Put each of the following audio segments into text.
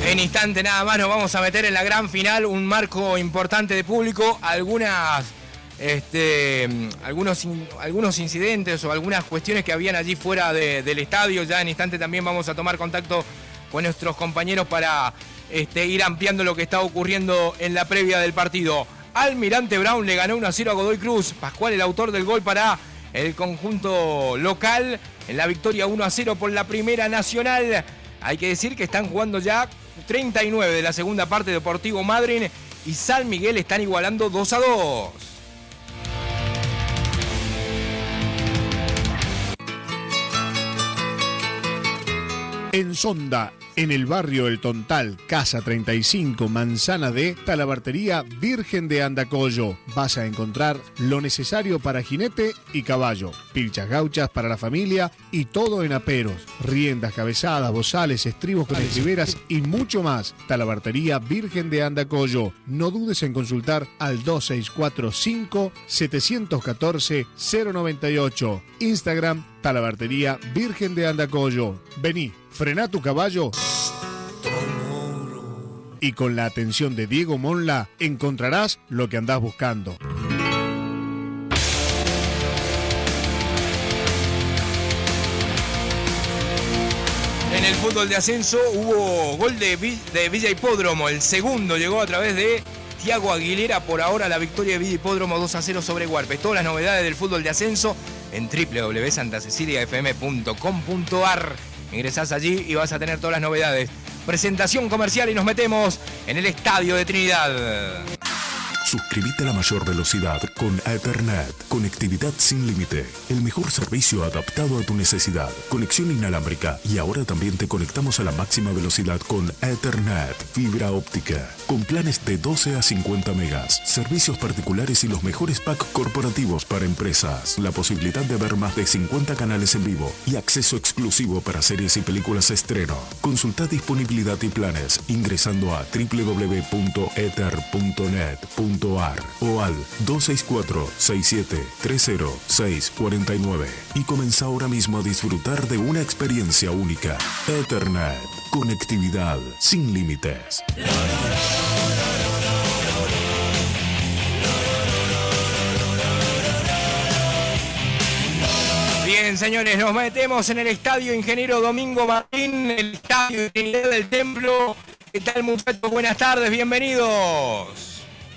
En instante nada más nos vamos a meter en la gran final, un marco importante de público, algunos incidentes o algunas cuestiones que habían allí fuera del estadio. Ya en instante también vamos a tomar contacto con nuestros compañeros para ir ampliando lo que está ocurriendo en la previa del partido. Almirante Brown le ganó 1-0 a Godoy Cruz. Pascual, el autor del gol para el conjunto local, en la victoria 1-0 por la Primera Nacional. Hay que decir que están jugando ya 39 de la segunda parte. Deportivo Madryn y San Miguel están igualando 2-2. En Sonda, en el barrio El Tontal, Casa 35, Manzana D, Talabartería Virgen de Andacollo. Vas a encontrar lo necesario para jinete y caballo, pilchas gauchas para la familia y todo en aperos, riendas, cabezadas, bozales, estribos con estriberas y mucho más. Talabartería Virgen de Andacollo. No dudes en consultar al 2645-714-098. Instagram, Talabartería Virgen de Andacollo. Vení, frená tu caballo y con la atención de Diego Monla encontrarás lo que andás buscando. En el fútbol de ascenso hubo gol de Villa Hipódromo. El segundo llegó a través de Tiago Aguilera. Por ahora la victoria de Villa Hipódromo 2-0 sobre Huarpes. Todas las novedades del fútbol de ascenso en www.santaceciliafm.com.ar. Ingresás allí y vas a tener todas las novedades. Presentación comercial y nos metemos en el Estadio de Trinidad. Suscríbete a la mayor velocidad con Ethernet. Conectividad sin límite. El mejor servicio adaptado a tu necesidad. Conexión inalámbrica. Y ahora también te conectamos a la máxima velocidad con Ethernet. Fibra óptica. Con planes de 12 a 50 megas. Servicios particulares y los mejores packs corporativos para empresas. La posibilidad de ver más de 50 canales en vivo. Y acceso exclusivo para series y películas estreno. Consulta disponibilidad y planes ingresando a www.ether.net.ar o al 264-6730-649 y comienza ahora mismo a disfrutar de una experiencia única. Ethernet, conectividad sin límites. Bien, señores, nos metemos en el Estadio Ingeniero Domingo Martín, el Estadio de Trinidad del Templo. ¿Qué tal, muchachos? Buenas tardes, bienvenidos.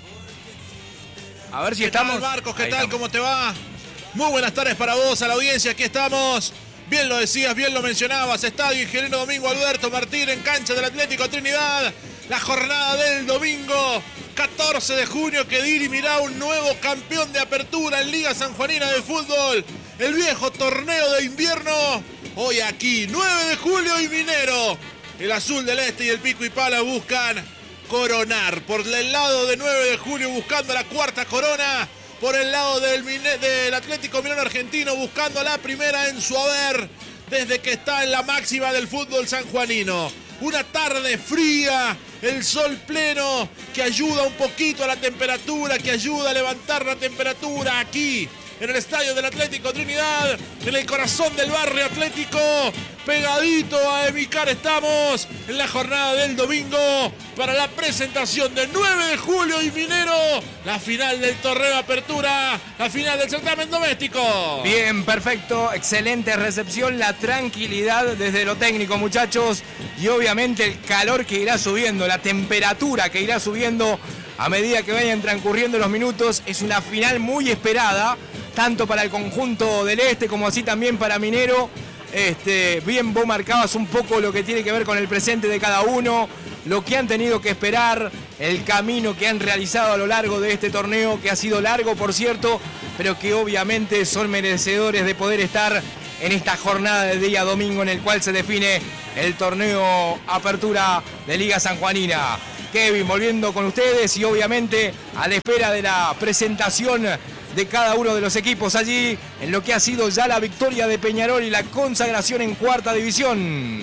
A ver si estamos. ¿Qué tal, Marcos? ¿Qué tal? ¿Cómo te va? Muy buenas tardes para vos, a la audiencia. Aquí estamos. Bien lo decías, bien lo mencionabas. Estadio Ingeniero Domingo Alberto Martín en cancha del Atlético Trinidad. La jornada del domingo 14 de junio que dirimirá un nuevo campeón de apertura en Liga Sanjuanina de Fútbol. El viejo torneo de invierno. Hoy aquí, 9 de julio y Minero. El Azul del Este y el Pico y Pala buscan coronar. Por el lado de 9 de julio buscando la cuarta corona. Por el lado del Atlético Minero Argentino buscando la primera en su haber desde que está en la máxima del fútbol sanjuanino. Una tarde fría, el sol pleno que ayuda un poquito a la temperatura, que ayuda a levantar la temperatura aquí en el estadio del Atlético Trinidad, en el corazón del barrio atlético, pegadito a Emicar estamos en la jornada del domingo para la presentación de 9 de julio y Minero, la final del torneo de apertura, la final del certamen doméstico. Bien, perfecto, excelente recepción, la tranquilidad desde lo técnico, muchachos, y obviamente el calor que irá subiendo, la temperatura que irá subiendo a medida que vayan transcurriendo los minutos. Es una final muy esperada, tanto para el conjunto del Este como así también para Minero. Bien, vos marcabas un poco lo que tiene que ver con el presente de cada uno, lo que han tenido que esperar, el camino que han realizado a lo largo de este torneo, que ha sido largo, por cierto, pero que obviamente son merecedores de poder estar en esta jornada del día domingo en el cual se define el torneo apertura de Liga Sanjuanina. Kevin, volviendo con ustedes y obviamente a la espera de la presentación de cada uno de los equipos allí en lo que ha sido ya la victoria de Peñarol y la consagración en cuarta división.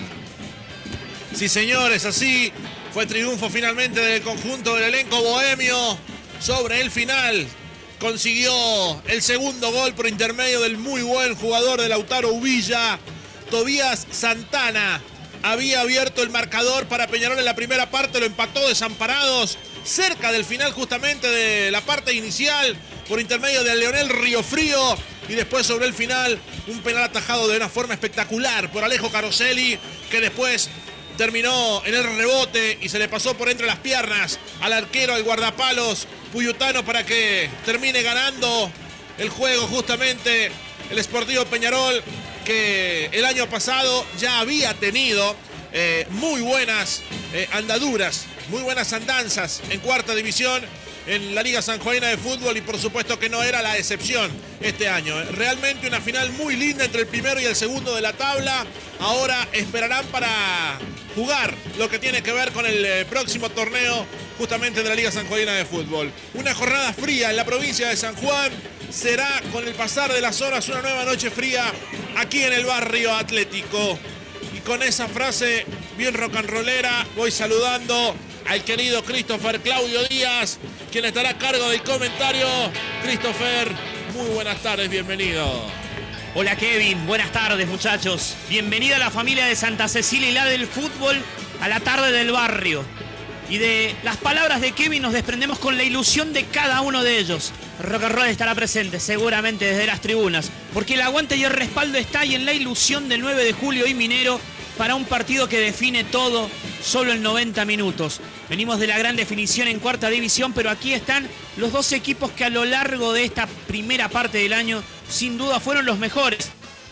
Sí, señores, así fue triunfo finalmente del conjunto del elenco bohemio sobre el final. Consiguió el segundo gol por intermedio del muy buen jugador de Lautaro Uvilla, Tobías Santana. había abierto el marcador para Peñarol en la primera parte, lo empató Desamparados, cerca del final justamente de la parte inicial, por intermedio de Leonel Riofrío, y después sobre el final, un penal atajado de una forma espectacular por Alejo Caroselli, que después terminó en el rebote y se le pasó por entre las piernas al arquero, al guardapalos puyutano, para que termine ganando el juego justamente el Sportivo Peñarol, que el año pasado ya había tenido muy buenas andaduras, muy buenas andanzas en cuarta división en la Liga Sanjuanina de Fútbol, y por supuesto que no era la excepción este año. Realmente una final muy linda entre el primero y el segundo de la tabla. Ahora esperarán para jugar lo que tiene que ver con el próximo torneo justamente de la Liga Sanjuanina de Fútbol. Una jornada fría en la provincia de San Juan. Será con el pasar de las horas una nueva noche fría aquí en el barrio Atlético. Y con esa frase bien rock and rollera voy saludando al querido Christopher Claudio Díaz, quien estará a cargo del comentario. Christopher, muy buenas tardes, bienvenido. Hola Kevin, buenas tardes muchachos. Bienvenida a la familia de Santa Cecilia y la del fútbol, a la tarde del barrio. Y de las palabras de Kevin nos desprendemos con la ilusión de cada uno de ellos. Rock and Roll estará presente seguramente desde las tribunas, porque el aguante y el respaldo está ahí en la ilusión del 9 de julio y Minero para un partido que define todo solo en 90 minutos. Venimos de la gran definición en cuarta división, pero aquí están los dos equipos que a lo largo de esta primera parte del año sin duda fueron los mejores.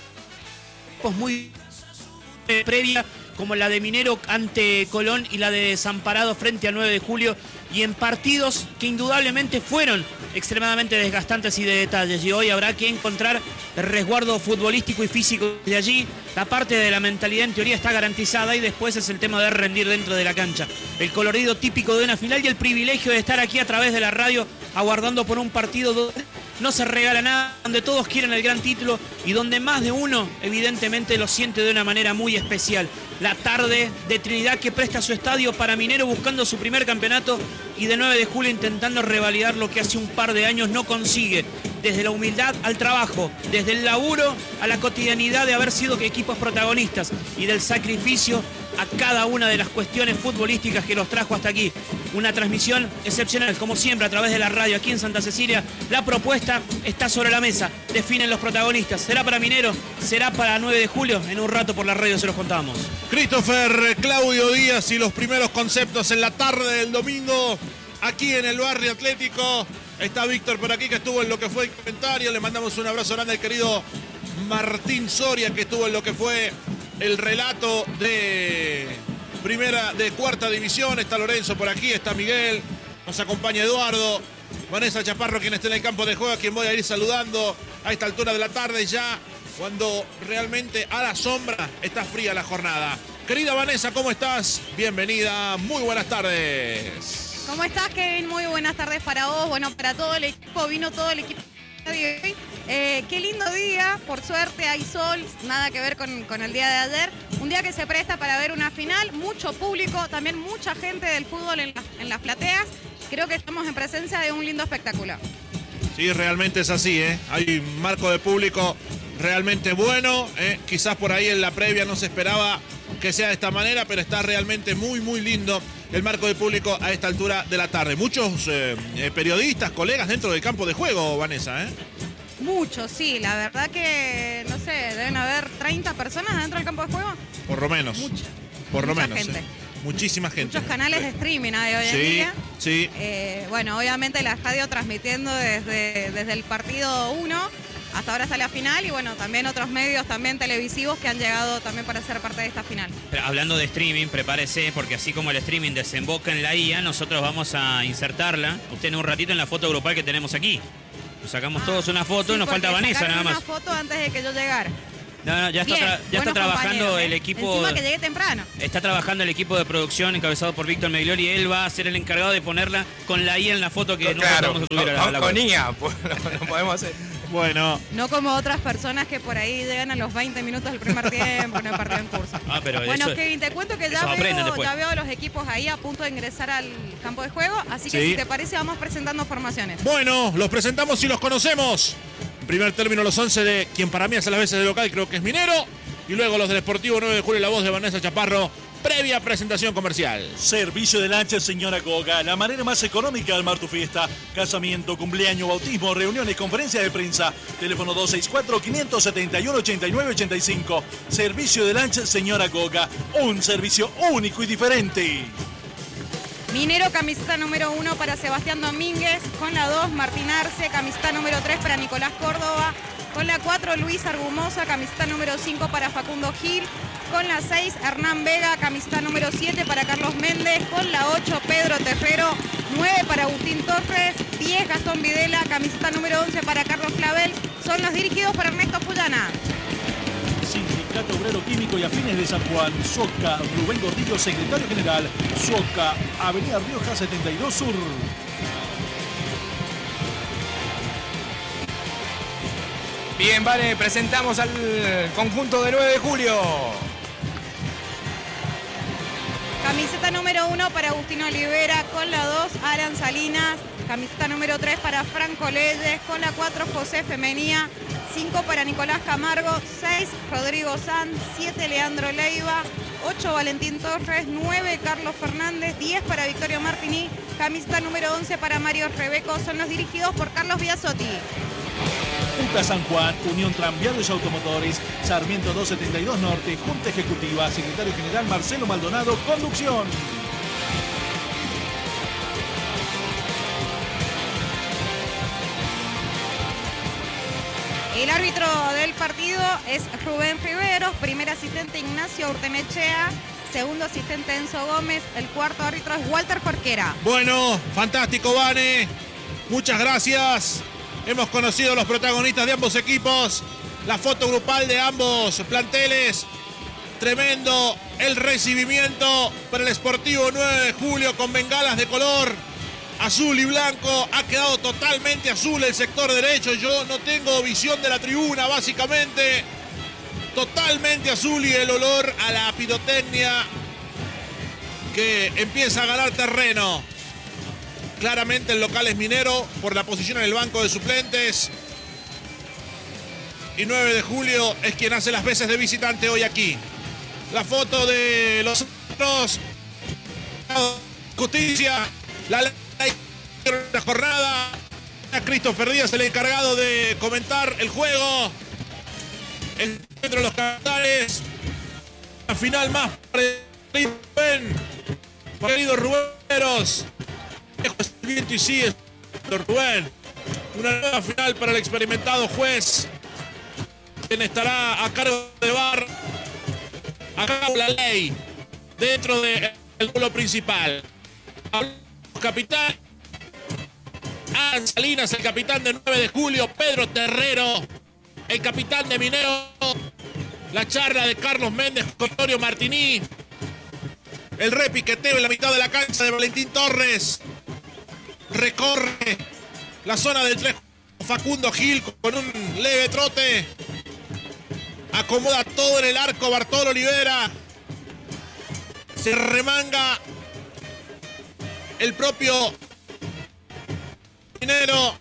Muy previa, como la de Minero ante Colón y la de Desamparados frente al 9 de julio, y en partidos que indudablemente fueron extremadamente desgastantes y de detalles, y hoy habrá que encontrar el resguardo futbolístico y físico de allí. La parte de la mentalidad en teoría está garantizada, y después es el tema de rendir dentro de la cancha. El colorido típico de una final y el privilegio de estar aquí a través de la radio aguardando por un partido donde no se regala nada, donde todos quieren el gran título y donde más de uno evidentemente lo siente de una manera muy especial. La tarde de Trinidad, que presta su estadio para Minero buscando su primer campeonato, y de 9 de julio intentando revalidar lo que hace un par de años no consigue. Desde la humildad al trabajo, desde el laburo a la cotidianidad de haber sido equipos protagonistas, y del sacrificio a cada una de las cuestiones futbolísticas que los trajo hasta aquí. Una transmisión excepcional, como siempre, a través de la radio aquí en Santa Cecilia. La propuesta está sobre la mesa, definen los protagonistas. ¿Será para Minero? ¿Será para 9 de julio? En un rato por la radio se los contamos. Christopher Claudio Díaz y los primeros conceptos en la tarde del domingo aquí en el barrio Atlético. Está Víctor por aquí, que estuvo en lo que fue el comentario. Le mandamos un abrazo grande al querido Martín Soria, que estuvo en lo que fue el relato de cuarta división. Está Lorenzo por aquí, está Miguel, nos acompaña Eduardo, Vanessa Chaparro, quien está en el campo de juego, a quien voy a ir saludando a esta altura de la tarde, ya cuando realmente a la sombra está fría la jornada. Querida Vanessa, ¿cómo estás? Bienvenida, muy buenas tardes. ¿Cómo estás, Kevin? Muy buenas tardes para vos, bueno, para todo el equipo, vino todo el equipo. Qué lindo día, por suerte hay sol, nada que ver con el día de ayer. Un día que se presta para ver una final, mucho público, también mucha gente del fútbol en las plateas. Creo que estamos en presencia de un lindo espectáculo. Sí, realmente es así, ¿eh? Hay un marco de público realmente bueno, ¿eh? Quizás por ahí en la previa no se esperaba que sea de esta manera, pero está realmente muy, muy lindo el marco de público a esta altura de la tarde. Muchos periodistas, colegas dentro del campo de juego, Vanessa, ¿eh? Muchos, sí. La verdad que, no sé, deben haber 30 personas dentro del campo de juego. Por lo menos. Por lo menos. Gente. Muchísima gente. Muchos canales de streaming hay hoy en día. Sí. Bueno, obviamente la radio transmitiendo desde el partido 1 hasta ahora está la final, y bueno, también otros medios también televisivos que han llegado también para ser parte de esta final. Pero hablando de streaming, prepárese, porque así como el streaming desemboca en la IA, nosotros vamos a insertarla, usted en un ratito, en la foto grupal que tenemos aquí. Nos sacamos todos una foto, sí, y nos falta Vanessa nada más. Una foto antes de que yo llegara. No, ya está trabajando el equipo. Encima que llegué temprano. Está trabajando el equipo de producción encabezado por Víctor Meglioli, y él va a ser el encargado de ponerla con la IA en la foto que claro, vamos a subir a la con IA, pues, no podemos hacer. Bueno. No como otras personas que por ahí llegan a los 20 minutos del primer tiempo en el partido en curso. Pero bueno, eso, Kevin, te cuento que ya veo a los equipos ahí a punto de ingresar al campo de juego, así que si te parece vamos presentando formaciones. Bueno, los presentamos y los conocemos. En primer término, los 11 de quien para mí hace las veces de local, creo que es Minero. y luego los del Sportivo 9 de Julio, la voz de Vanessa Chaparro, previa presentación comercial. Servicio de lancha, señora Goga. La manera más económica de armar tu fiesta. Casamiento, cumpleaños, bautismo, reuniones, conferencias de prensa. Teléfono 264-571-8985. Servicio de lancha, señora Goga. Un servicio único y diferente. Minero, camiseta número 1 para Sebastián Domínguez. Con la 2, Martín Arce. Camiseta número 3 para Nicolás Córdoba. Con la 4, Luis Argumosa. Camiseta número 5 para Facundo Gil. Con la 6, Hernán Vega. Camiseta número 7 para Carlos Méndez. Con la 8, Pedro Terrero. 9 para Agustín Torres. 10, Gastón Videla. Camiseta número 11 para Carlos Clavel. Son los dirigidos por Ernesto Fullana. Sindicato Obrero Químico y Afines de San Juan, SOCA, Rubén Gordillo, secretario general, SOCA, Avenida Rioja 72 Sur. Bien, vale, presentamos al conjunto de 9 de julio. Camiseta número 1 para Agustín Olivera. Con la 2, Alan Salinas. Camiseta número 3 para Franco Leyes. Con la 4, José Femenía. 5 para Nicolás Camargo. 6, Rodrigo Sanz. 7, Leandro Leiva. 8, Valentín Torres. 9, Carlos Fernández. 10 para Victorio Martini. Camiseta número 11 para Mario Rebeco. Son los dirigidos por Carlos Biasotti. UTA San Juan, Unión Tranviarios y Automotores, Sarmiento 272 Norte, Junta Ejecutiva, secretario general Marcelo Maldonado, conducción. El árbitro del partido es Rubén Riveros, primer asistente Ignacio Urtenechea, segundo asistente Enzo Gómez, el cuarto árbitro es Walter Jorquera. Bueno, fantástico, Vane. Muchas gracias. Hemos conocido a los protagonistas de ambos equipos, la foto grupal de ambos planteles. Tremendo el recibimiento para el Sportivo 9 de Julio con bengalas de color azul y blanco. Ha quedado totalmente azul el sector derecho. Yo no tengo visión de la tribuna, básicamente. Totalmente azul y el olor a la pirotecnia que empieza a ganar terreno. Claramente el local es Minero por la posición en el banco de suplentes. Y 9 de Julio es quien hace las veces de visitante hoy aquí. La foto de los otros. Justicia. La ley de la jornada. A Christopher Díaz, el encargado de comentar el juego. El centro de los capitales. La final más para el querido Ruberos. El viento y sigue, Rubén. Una nueva final para el experimentado juez, quien estará a cargo de VAR. A cabo la ley dentro del duelo principal. Capitán Alan Salinas, el capitán de 9 de Julio. Pedro Terrero, el capitán de Minero. La charla de Carlos Méndez con Victorio Martini. El repiqueteo en la mitad de la cancha de Valentín Torres. Recorre la zona del 3 Facundo Gil con un leve trote. Acomoda todo en el arco Bartolo Olivera. Se remanga el propio Minero.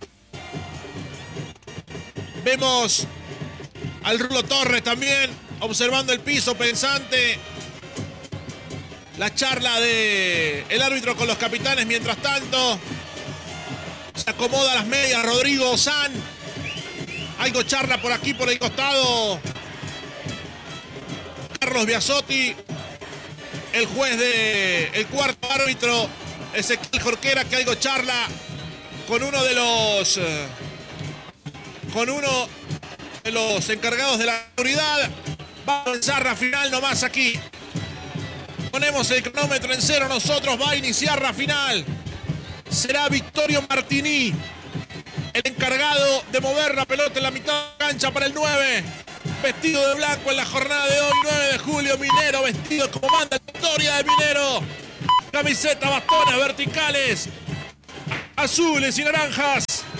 Vemos al Rulo Torres también observando el piso pensante. La charla del árbitro con los capitanes mientras tanto. Se acomoda las medias Rodrigo San. Algo charla por aquí, por el costado. Carlos Biasotti. El juez el cuarto árbitro, Ezequiel Jorquera, que algo charla con uno de los encargados de la seguridad. Va a avanzar la final nomás aquí. Ponemos el cronómetro en cero nosotros. Va a iniciar la final. Será Victorio Martini el encargado de mover la pelota en la mitad de la cancha para el 9. Vestido de blanco en la jornada de hoy, 9 de julio, Minero, vestido como manda la historia de Minero. Camiseta, bastones verticales, azules y naranjas.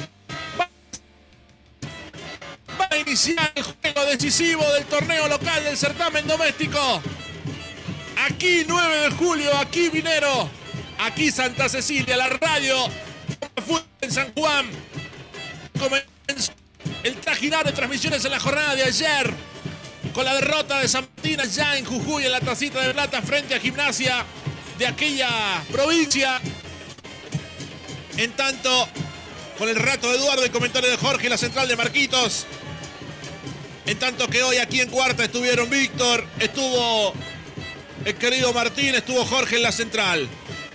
Va a iniciar el juego decisivo del torneo local del certamen doméstico. Aquí 9 de julio, aquí Minero. Aquí Santa Cecilia, la radio en San Juan. Comenzó el trajinar de transmisiones en la jornada de ayer. con la derrota de San Martín allá en Jujuy en la Tacita de Plata frente a Gimnasia de aquella provincia. En tanto, con el rato de Eduardo, el comentario de Jorge y la central de Marquitos. En tanto que hoy aquí en cuarta estuvieron Víctor, estuvo el querido Martín, estuvo Jorge en la central.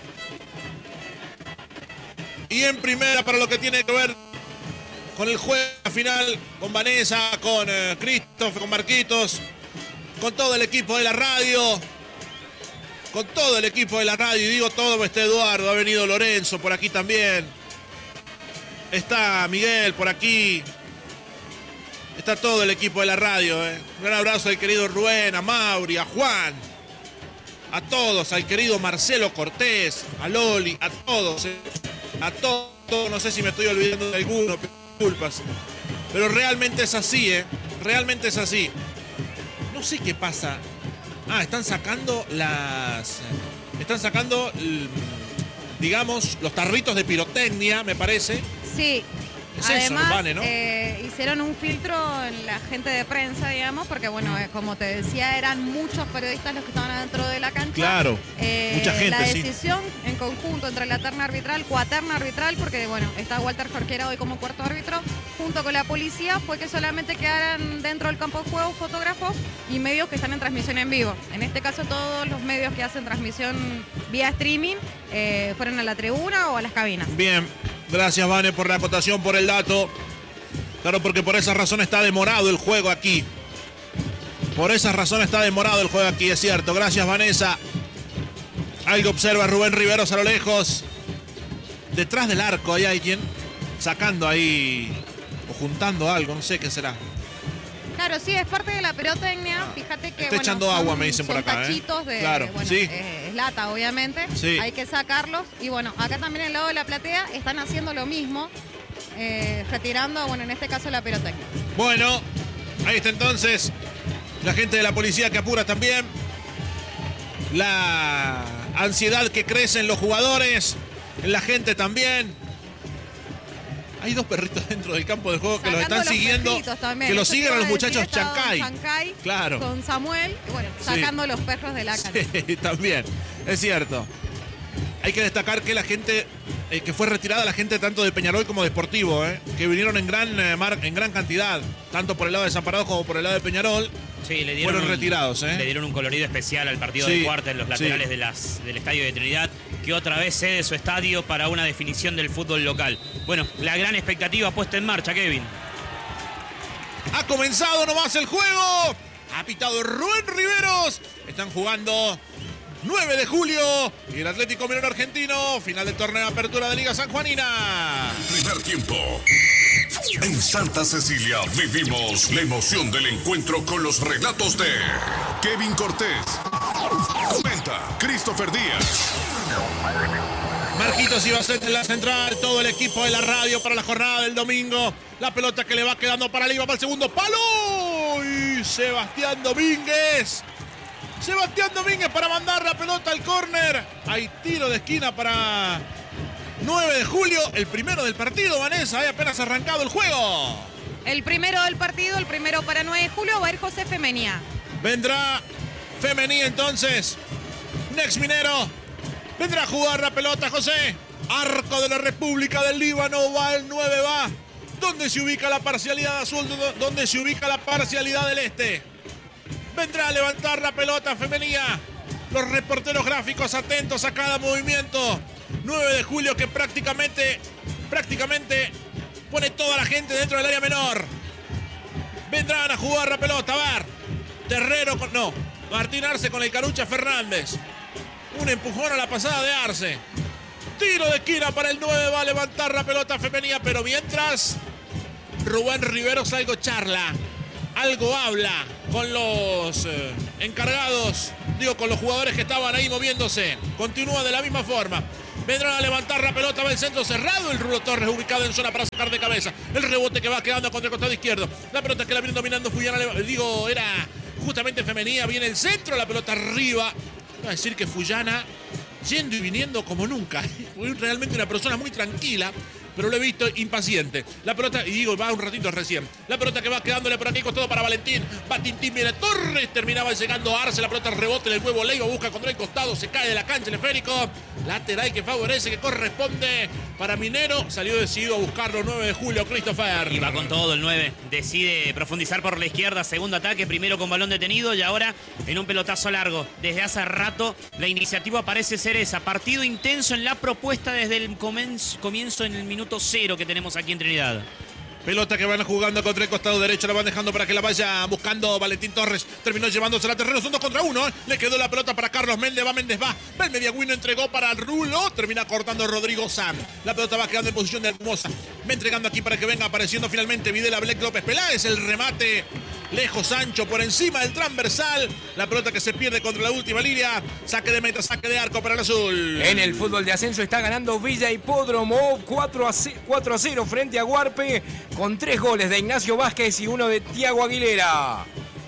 Y en primera, para lo que tiene que ver con el juego final, con Vanessa, con Christoph, con Marquitos, con todo el equipo de la radio. Con todo el equipo de la radio, y digo todo, está Eduardo, ha venido Lorenzo por aquí también. Está Miguel por aquí. Está todo el equipo de la radio. Un gran abrazo al querido Rubén, a Mauri, a Juan. A todos, al querido Marcelo Cortés, a Loli, a todos. A todos, no sé si me estoy olvidando de alguno, disculpas. Pero realmente es así, realmente es así. No sé qué pasa. Están sacando digamos, los tarritos de pirotecnia, me parece. Sí. Es Además, eso, Vane, ¿no? hicieron un filtro en la gente de prensa, digamos, porque, bueno, como te decía, eran muchos periodistas los que estaban adentro de la cancha. Claro, mucha gente, La sí. decisión en conjunto entre la terna arbitral, cuaterna arbitral, porque, bueno, está Walter Jorquera hoy como cuarto árbitro, junto con la policía, fue que solamente quedaran dentro del campo de juego fotógrafos y medios que están en transmisión en vivo. En este caso, todos los medios que hacen transmisión vía streaming fueron a la tribuna o a las cabinas. Bien. Gracias, Vane, por la acotación, por el dato. Claro, porque por esa razón está demorado el juego aquí. Por esa razón está demorado el juego aquí, es cierto. Gracias, Vanessa. Algo observa Rubén Riveros a lo lejos. Detrás del arco hay alguien sacando ahí o juntando algo, no sé qué será. Claro, sí, es parte de la pirotecnia. Fíjate que Está echando agua, me dicen por acá. Tachitos de, claro, bueno, sí. Es lata, obviamente. Sí. Hay que sacarlos. Y bueno, acá también al lado de la platea están haciendo lo mismo, retirando, bueno, en este caso la pirotecnia. Bueno, ahí está entonces la gente de la policía que apura también. La ansiedad que crece en los jugadores, en la gente también. Hay dos perritos dentro del campo de juego que los están siguiendo. Que los siguen a los muchachos Chancay. Claro. Con Samuel, y bueno, sacando los perros de la cancha. Sí, también, es cierto. Hay que destacar que la gente, que fue retirada la gente tanto de Peñarol como de Sportivo, que vinieron en gran cantidad, tanto por el lado de Desamparados como por el lado de Peñarol. Sí, le dieron fueron retirados. Le dieron un colorido especial al partido Sí, de cuarta en los laterales del estadio de Trinidad, que otra vez cede su estadio para una definición del fútbol local. Bueno, la gran expectativa puesta en marcha, Kevin. Ha comenzado nomás el juego. Ha pitado Rubén Riveros. Están jugando 9 de julio y el Atlético Mineiro Argentino. Final del torneo de apertura de Liga Sanjuanina. Primer tiempo. En Santa Cecilia vivimos la emoción del encuentro con los relatos de Kevin Cortés. Comenta Christopher Díaz. Marquitos Ibacete en la central, todo el equipo de la radio para la jornada del domingo. La pelota que le va quedando para Leiva, para el segundo palo. Y Sebastián Domínguez. Sebastián Domínguez para mandar la pelota al córner. Hay tiro de esquina para 9 de julio, el primero del partido, Vanessa. Hay apenas arrancado el juego. El primero del partido, el primero para 9 de julio, va a ir José Femenía. Vendrá Femenía entonces. Next Minero. Vendrá a jugar la pelota José. Arco de la República del Líbano. Va el 9, va. ¿Dónde se ubica la parcialidad azul? ¿Dónde se ubica la parcialidad del este? Vendrá a levantar la pelota Femenía. Los reporteros gráficos atentos a cada movimiento. 9 de julio que prácticamente pone toda la gente dentro del área menor. Vendrán a jugar la pelota. A ver. Terrero con... No. Martín Arce con el Carucha Fernández. Un empujón a la pasada de Arce. Tiro de esquina para el 9. Va a levantar la pelota Femenía. Pero mientras Rubén Riveros algo charla. Algo habla con los encargados. Digo, con los jugadores que estaban ahí moviéndose. Continúa de la misma forma. Vendrán a levantar la pelota, va el centro cerrado. El Rulo Torres ubicado en zona para sacar de cabeza. El rebote que va quedando contra el costado izquierdo. La pelota que la viene dominando Fullana. Digo, era justamente Femenía. Viene el centro, la pelota arriba. Va a decir que Fullana, yendo y viniendo como nunca. Fue realmente una persona muy tranquila. pero lo he visto impaciente. La pelota, y digo, va un ratito recién. La pelota que va quedándole por aquí, costado para Valentín. Va Tintín, viene Torres, terminaba llegando a Arce. La pelota rebote en el huevo Leiva, busca contra el costado, se cae de la cancha el esférico. Lateral que favorece, que corresponde para Minero. Salió decidido a buscarlo 9 de julio, Christopher. Y va con todo el 9. Decide profundizar por la izquierda, segundo ataque, primero con balón detenido y ahora en un pelotazo largo. Desde hace rato la iniciativa parece ser esa. Partido intenso en la propuesta desde el comienzo en el minuto 0 que tenemos aquí en Trinidad. Pelota que van jugando contra el costado derecho, la van dejando para que la vaya buscando Valentín Torres. Terminó llevándose a terreno, son 2 contra 1. Le quedó la pelota para Carlos Méndez, va. El Mediagüino entregó para Rulo, termina cortando Rodrigo Sam. La pelota va quedando en posición de Hermosa. Va entregando aquí para que venga apareciendo finalmente Videla, Black López Peláez. El remate lejos, ancho, por encima del transversal. La pelota que se pierde contra la última línea. Saque de meta, saque de arco para el azul. En el fútbol de ascenso está ganando Villa Hipódromo 4-0 frente a Guarpe, con 3 goles de Ignacio Vázquez y 1 de Tiago Aguilera.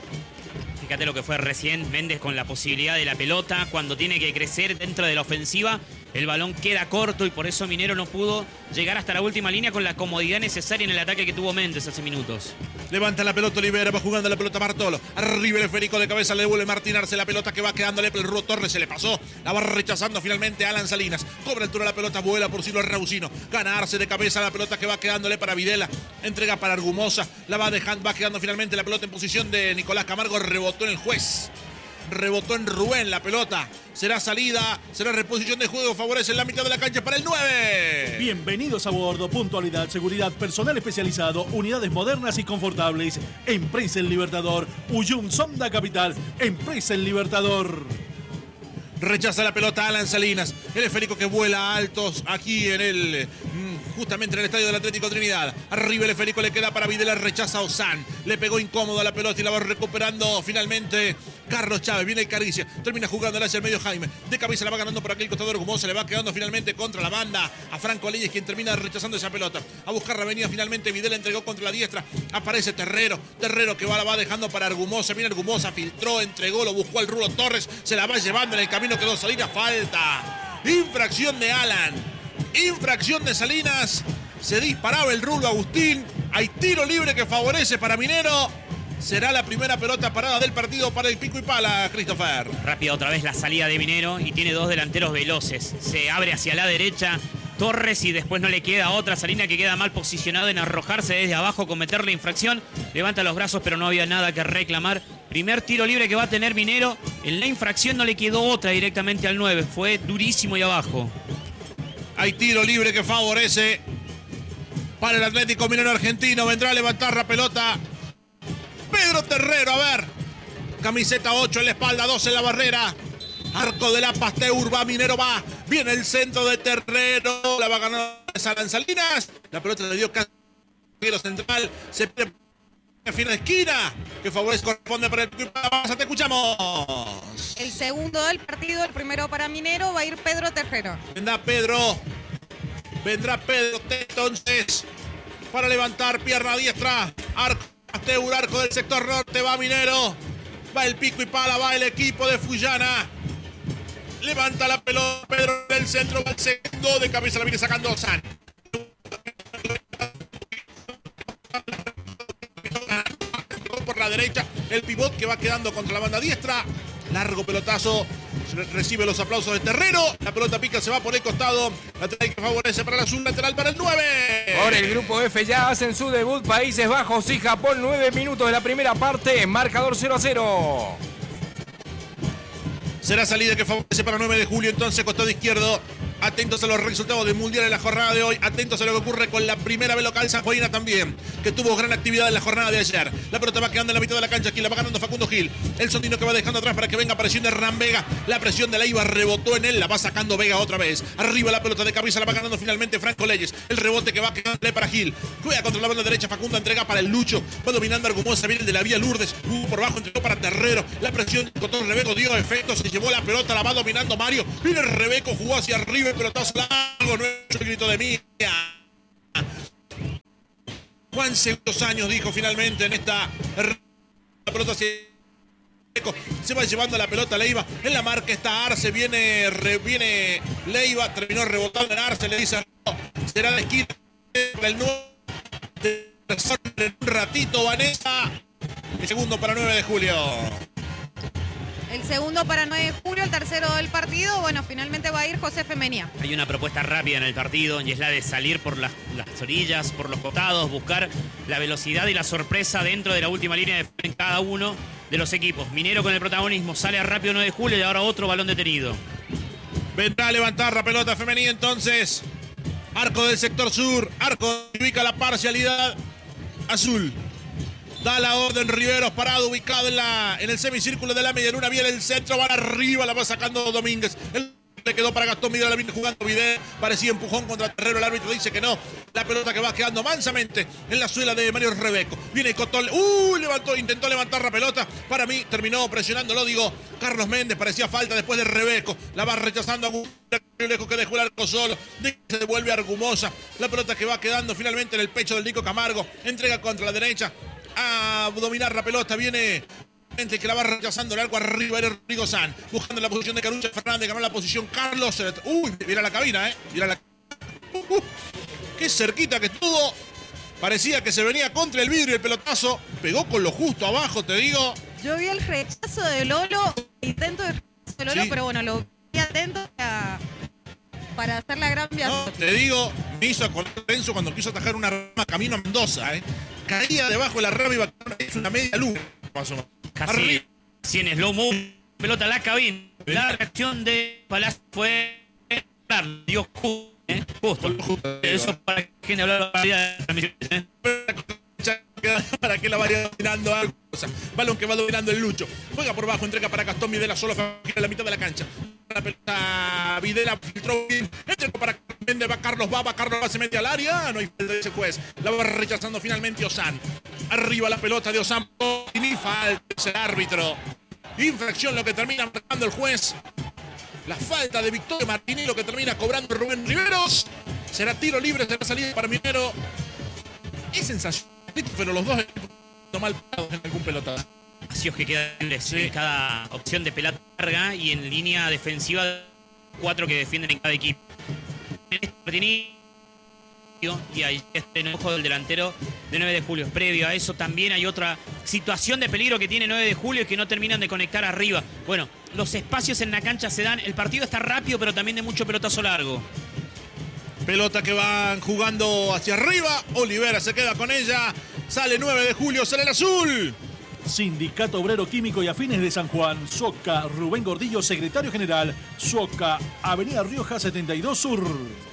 Fíjate lo que fue recién Méndez con la posibilidad de la pelota. Cuando tiene que crecer dentro de la ofensiva, el balón queda corto y por eso Minero no pudo llegar hasta la última línea con la comodidad necesaria en el ataque que tuvo Méndez hace minutos. Levanta la pelota Olivera, va jugando la pelota Bartolo. Arriba el esférico de cabeza, le devuelve Martín Arce. La pelota que va quedándole, el Rulo Torres se le pasó. La va rechazando finalmente Alan Salinas. Cobra altura la pelota, vuela por Silo Rausino. Gana Arce de cabeza, la pelota que va quedándole para Videla. Entrega para Argumosa. La va dejando, va quedando finalmente la pelota en posición de Nicolás Camargo. Rebotó en el juez. Rebotó en Rubén la pelota. Será salida, será reposición de juego. Favorece en la mitad de la cancha para el 9. Bienvenidos a bordo. Puntualidad, seguridad, personal especializado, unidades modernas y confortables. Empresa El Libertador. Uyum Sonda Capital. Empresa El Libertador. Rechaza la pelota Alan Salinas. El esférico que vuela altos aquí en el... justamente en el estadio del Atlético Trinidad. Arriba el esférico le queda para Videla, rechaza a Ozán. Le pegó incómodo a la pelota y la va recuperando finalmente Carlos Chávez. Viene el Caricia, termina jugando hacia el medio Jaime. De cabeza la va ganando por aquí el costado Argumosa. Le va quedando finalmente contra la banda a Franco Leyes, quien termina rechazando esa pelota. A buscar la avenida finalmente. Videla entregó contra la diestra. Aparece Terrero que la va dejando para Argumosa. Viene Argumosa, filtró, entregó, lo buscó al Rulo Torres. Se la va llevando en el camino, quedó Salinas. Falta. Infracción de Alan. Infracción de Salinas. Se disparaba el Rulo Agustín. Hay tiro libre que favorece para Minero. Será la primera pelota parada del partido para el pico y pala, Christopher. Rápida otra vez la salida de Minero y tiene 2 delanteros veloces. Se abre hacia la derecha Torres y después no le queda otra. Salinas que queda mal posicionado en arrojarse desde abajo, cometer la infracción. Levanta los brazos pero no había nada que reclamar. Primer tiro libre que va a tener Minero. En la infracción no le quedó otra directamente al 9. Fue durísimo y abajo. Hay tiro libre que favorece para el Atlético Minero argentino. Vendrá a levantar la pelota Pedro Terrero, a ver. Camiseta 8 en la espalda, 2 en la barrera. Arco de la Pasteur, va Minero, va. Viene el centro de Terrero. La va a ganar Alan Salinas. La pelota le dio casi central. Se pierde en fin de esquina. Que favorece corresponde para el equipo. Te escuchamos. El segundo del partido, el primero para Minero, va a ir Pedro Terrero. Vendrá Pedro. Entonces, para levantar pierna diestra. Arco del sector norte, va Minero. Va el pico y pala, va el equipo de Fullana. Levanta la pelota, Pedro del centro, va el segundo. De cabeza la viene sacando Ozán. Por la derecha, el pivot que va quedando contra la banda diestra. Largo pelotazo. Recibe los aplausos de Terrero. La pelota pica, se va por el costado. Lateral que favorece para el azul, lateral para el 9. Por el grupo F ya hacen su debut Países Bajos y Japón. 9 minutos de la primera parte. Marcador 0-0. Será salida que favorece para 9 de julio. Entonces, costado izquierdo. Atentos a los resultados del Mundial en la jornada de hoy. Atentos a lo que ocurre con la primera B local sanjuanina también, que tuvo gran actividad en la jornada de ayer. La pelota va quedando en la mitad de la cancha. Aquí la va ganando Facundo Gil. El sondino que va dejando atrás para que venga presión de Hernán Vega. La presión de Leiva rebotó en él. La va sacando Vega otra vez. Arriba la pelota de cabeza. La va ganando finalmente Franco Leyes. El rebote que va quedando para Gil. Juega contra la banda derecha. Facundo entrega para el Lucho. Va dominando Argumosa. Viene el de la vía Lourdes. Jugó por bajo. Entregó para Terrero. La presión con Rebeco dio efecto. Se llevó la pelota. La va dominando Mario. Viene Rebeco. Jugó hacia arriba. El pelotazo largo. No es el grito de Mía. Juan Segundos años dijo finalmente en esta. La pelota se va llevando la pelota Leiva. En la marca está Arce. Viene Leiva. Terminó rebotando en Arce. Le dice no. Será la esquina. el 9 en un ratito, Vanessa. El segundo para 9 de julio. El segundo para 9 de julio, el tercero del partido. Bueno, finalmente va a ir José Femenía. Hay una propuesta rápida en el partido y es la de salir por las orillas, por los costados, buscar la velocidad y la sorpresa dentro de la última línea de en cada uno de los equipos. Minero con el protagonismo, sale a rápido 9 de julio y ahora otro balón detenido. Vendrá a levantar la pelota femenina entonces. Arco del sector sur, arco ubica la parcialidad azul. Da la orden Riveros, parado, ubicado en el semicírculo de la media luna. Viene el centro, van arriba, la va sacando Domínguez. Le quedó para Gastón Vidal, la viene jugando Vidal. Parecía empujón contra Terrero, el árbitro dice que no. La pelota que va quedando mansamente en la suela de Mario Rebeco. Viene Cotón, intentó levantar la pelota. Para mí terminó presionándolo, Carlos Méndez, parecía falta después de Rebeco. La va rechazando a lejos que dejó el arco solo. Se devuelve a Argumosa. La pelota que va quedando finalmente en el pecho del Nico Camargo. Entrega contra la derecha. A dominar la pelota viene que la va rechazando el arco arriba era Rodrigo San, buscando la posición de Carucha Fernández, ganó la posición Carlos. Mira la cabina, mira qué cerquita que estuvo. Parecía que se venía contra el vidrio, el pelotazo pegó con lo justo abajo, te digo. Yo vi el rechazo de Lolo, intento de rechazo de Lolo, sí. Pero bueno, lo vi atento para hacer la gran viaje. No, te digo, me hizo acordar tenso cuando quiso atajar una rama camino a Mendoza, Caía debajo de la rama y iba a una media luz. Pasó. Casi en slow mo, pelota a la cabina. La reacción de Palacio fue Dios justo. Eso para que gente hablar de transmisiones. Para que la vaya dominando algo. Balón que va dominando el Lucho. Juega por bajo, entrega para Gastón Videla solo en la mitad de la cancha. La pelota Videla filtró bien. Entregó para Méndez, va Carlos se mete al área. No hay falta de ese juez. La va rechazando finalmente Ozan. Arriba la pelota de Ozan. Y ni falta ese árbitro. Infracción lo que termina marcando el juez. La falta de Victorio Martínez lo que termina cobrando Rubén Riveros. Será tiro libre, será salida para Minero. Es sensacional, pero los dos están mal parados en algún pelotazo. Así es que queda libre en cada opción de pelota larga y en línea defensiva 4 que defienden en cada equipo. Y ahí está el ojo del delantero de 9 de julio. Previo a eso también hay otra situación de peligro que tiene 9 de julio y que no terminan de conectar arriba. Bueno, los espacios en la cancha se dan. El partido está rápido, pero también de mucho pelotazo largo. Pelota que van jugando hacia arriba. Olivera se queda con ella. Sale 9 de julio, sale el azul. Sindicato Obrero Químico y Afines de San Juan. Soca, Rubén Gordillo, secretario general. Soca, Avenida Rioja 72 Sur.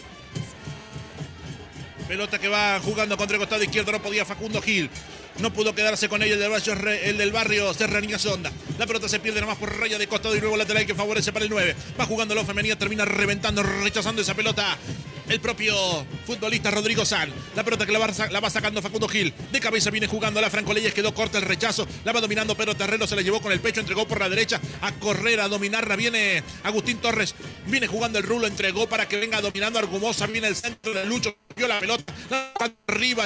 Pelota que va jugando contra el costado izquierdo. No podía Facundo Gil. No pudo quedarse con ella el del barrio Serranía Sonda. La pelota se pierde nomás por raya de costado y nuevo lateral que favorece para el 9. Va jugando la femenina, termina reventando, rechazando esa pelota el propio futbolista Rodrigo San. La pelota que la va sacando Facundo Gil. De cabeza viene jugando la Franco Leyes, quedó corta el rechazo. La va dominando, pero Terrero se la llevó con el pecho, entregó por la derecha a correr, a dominarla. Viene Agustín Torres, viene jugando el rulo, entregó para que venga dominando Argumosa. Viene el centro de Lucho, vio la pelota, la arriba.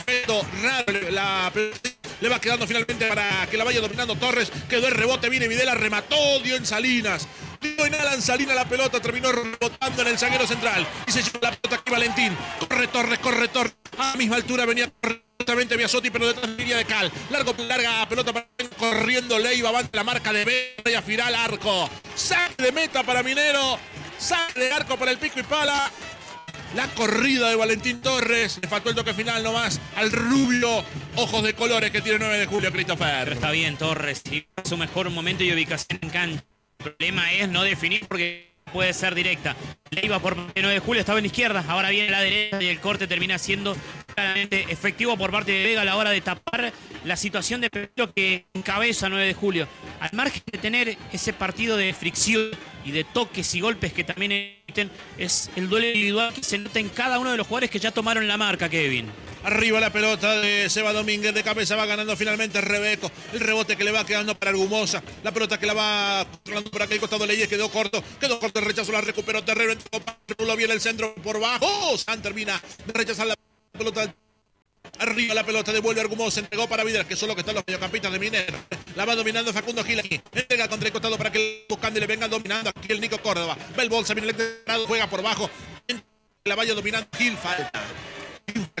La pelota le va quedando finalmente para que la vaya dominando Torres. Quedó el rebote, viene Videla, remató, dio en Salinas. Dio en Alan Salinas la pelota, terminó rebotando en el zaguero central. Y se lleva la pelota aquí Valentín. Corre Torres. A la misma altura venía correctamente Biasotti, pero detrás de línea de Cal. Larga pelota para corriendo Leiva, avante la marca de Vera y afiral arco. Saque de meta para Minero. Saque de arco para el pico y pala. La corrida de Valentín Torres. Le faltó el toque final nomás al rubio ojos de colores que tiene 9 de julio, Christopher. Pero está bien Torres, y su mejor momento y ubicación en cancha. El problema es no definir porque puede ser directa. Le iba por 9 de julio, estaba en la izquierda, ahora viene la derecha y el corte termina siendo claramente efectivo por parte de Vega a la hora de tapar la situación de peligro que encabeza 9 de julio. Al margen de tener ese partido de fricción y de toques y golpes que también existen, es el duelo individual que se nota en cada uno de los jugadores que ya tomaron la marca, Kevin. Arriba la pelota de Seba Domínguez, de cabeza va ganando finalmente Rebeco. El rebote que le va quedando para Argumosa. La pelota que la va controlando por aquel costado Leyes, quedó corto el rechazo, la recuperó Terrero, lo viene el centro por bajo. San termina de rechazar la pelota. Arriba la pelota, devuelve Argumosa, entregó para Vidal, que son los que están los mediocampistas de Minero. La va dominando Facundo Gil aquí. Entrega contra el costado para que buscando y le venga dominando aquí el Nico Córdoba. Va el bolsa, viene el juega por bajo. La vaya dominando Gil, falta.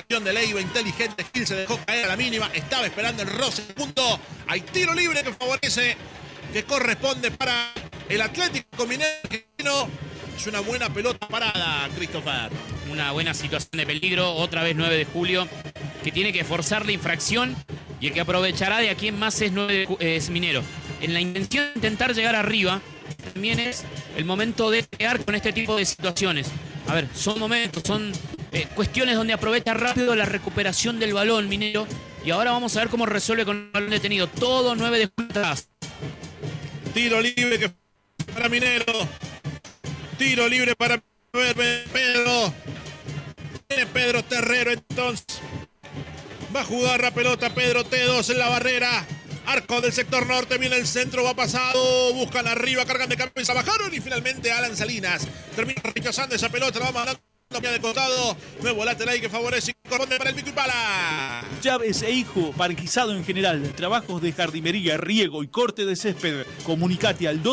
Presión de Leiva, inteligente. Gil se dejó caer a la mínima. Estaba esperando el roce. Punto. Hay tiro libre que favorece, que corresponde para el Atlético Minero. Es una buena pelota parada, Christopher. Una buena situación de peligro. Otra vez 9 de julio, que tiene que forzar la infracción. Y el que aprovechará de aquí en más es Minero. En la intención de intentar llegar arriba, también es el momento de pegar con este tipo de situaciones. A ver, son momentos, son cuestiones donde aprovecha rápido la recuperación del balón Minero. Y ahora vamos a ver cómo resuelve con el balón detenido. Todo 9 de julio atrás. Tiro libre que para Minero. Tiro libre para Pedro. Viene Pedro Terrero entonces. Va a jugar la pelota Pedro T2 en la barrera. Arco del sector norte, viene el centro, va pasado, buscan arriba, cargan de cabeza, bajaron y finalmente Alan Salinas termina rechazando esa pelota, la va mandando de costado, nuevo lateral que favorece y corresponde para el Pico y Pala. Chávez e Hijo, parquizado en general, trabajos de jardinería, riego y corte de césped. Comunicate al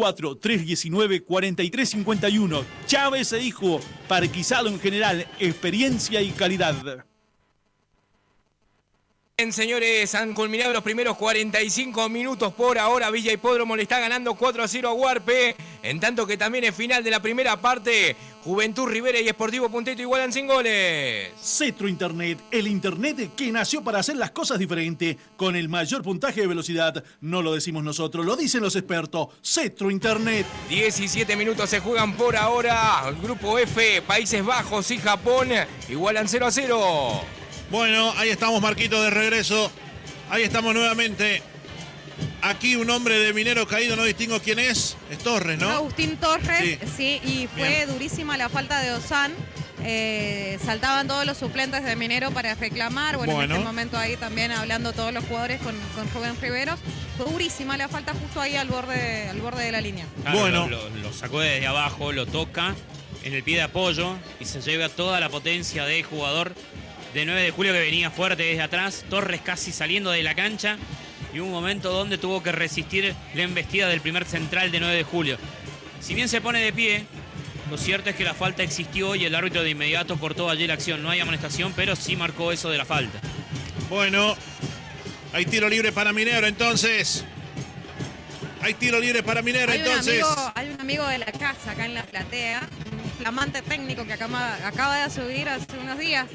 264-319-4351. Chávez e Hijo, parquizado en general, experiencia y calidad. Bien, señores, han culminado los primeros 45 minutos por ahora. Villa Hipódromo le está ganando 4-0 a Huarpe. En tanto que también es final de la primera parte. Juventud Rivera y Sportivo Punteto igualan sin goles. Cetro Internet, el internet que nació para hacer las cosas diferente, con el mayor puntaje de velocidad. No lo decimos nosotros, lo dicen los expertos. Cetro Internet. 17 minutos se juegan por ahora. El grupo F, Países Bajos y Japón igualan 0-0. Bueno, ahí estamos, Marquito, de regreso. Ahí estamos nuevamente. Aquí un hombre de Minero caído, no distingo quién es. Es Torres, ¿no? Agustín Torres, sí, y fue Bien. durísima la falta de Ozan. Saltaban todos los suplentes de Minero para reclamar. Bueno, en este momento ahí también hablando todos los jugadores con Rubén Riveros. Fue durísima la falta justo ahí al borde de la línea. Claro, Bueno. lo sacó desde abajo, lo toca en el pie de apoyo y se lleva toda la potencia del jugador de 9 de julio que venía fuerte desde atrás. Torres casi saliendo de la cancha y un momento donde tuvo que resistir la embestida del primer central de 9 de julio. Si bien se pone de pie, lo cierto es que la falta existió y el árbitro de inmediato cortó allí la acción. No hay amonestación, pero sí marcó eso de la falta. Bueno, hay tiro libre para Minero entonces. Hay tiro libre para Minero entonces. Hay un amigo de la casa acá en la platea, un flamante técnico que acaba de subir hace unos días.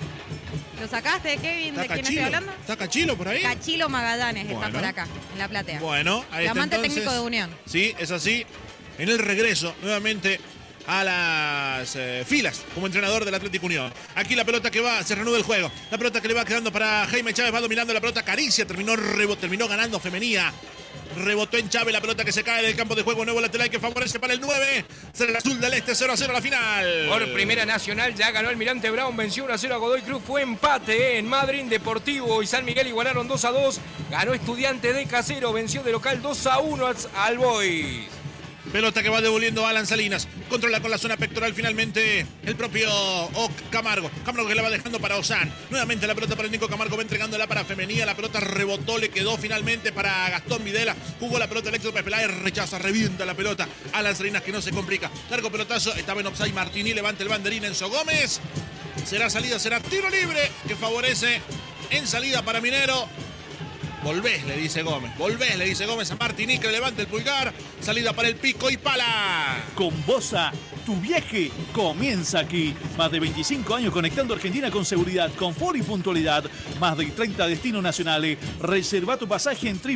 ¿Lo sacaste, Kevin? ¿De quién estoy hablando? ¿Está Cachilo por ahí? Cachilo Magallanes está Bueno. por acá, en la platea. Bueno, ahí está Flamante entonces. técnico de Unión. Sí, es así. En el regreso, nuevamente a las filas como entrenador del Atlético Unión. Aquí la pelota que va, se reanuda el juego. La pelota que le va quedando para Jaime Chávez, va dominando la pelota. Caricia, terminó ganando Femenía. Rebotó en Chávez la pelota que se cae del campo de juego. Nuevo lateral que favorece para el 9. Será el azul del este, 0-0 a la final. Por Primera Nacional ya ganó el Almirante Brown, venció 1-0 a Godoy Cruz, fue empate en Madrid. Deportivo y San Miguel igualaron 2-2. Ganó Estudiante de Casero, venció de local 2-1 al Boys. Pelota que va devolviendo Alan Salinas. Controla con la zona pectoral finalmente el propio Camargo. Camargo que la va dejando para Ozan. Nuevamente la pelota para el Nico Camargo. Va entregándola para Femenía. La pelota rebotó, le quedó finalmente para Gastón Videla. Jugó la pelota Electro Pepeláez. Rechaza, revienta la pelota. Alan Salinas que no se complica. Largo pelotazo. Estaba en offside Martini. Levanta el banderín Enzo Gómez. Será salida, será tiro libre que favorece en salida para Minero. Volvés, le dice Gómez. Volvés, le dice Gómez a Martini que levanta el pulgar. Salida para el Pico y Pala. Con Bosa, tu viaje comienza aquí. Más de 25 años conectando Argentina con seguridad, confort y puntualidad. Más de 30 destinos nacionales. Reserva tu pasaje en